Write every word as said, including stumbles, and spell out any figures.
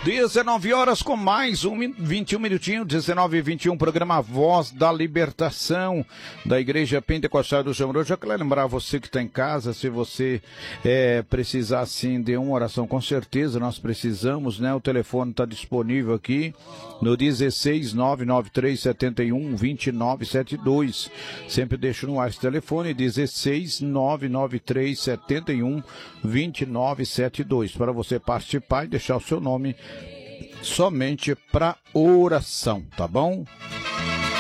dezenove horas com mais um, vinte e um minutinhos, dezenove e vinte e um, programa Voz da Libertação da Igreja Pentecostal do Senhor. Hoje eu quero lembrar você que está em casa, se você é, precisar assim de uma oração, com certeza nós precisamos, né? O telefone está disponível aqui no dezesseis, nove nove três, sete um, vinte e nove setenta e dois. Sempre deixo no ar esse telefone, dezesseis, nove nove três, sete um, vinte e nove setenta e dois, para você participar e deixar o seu nome somente para oração, tá bom?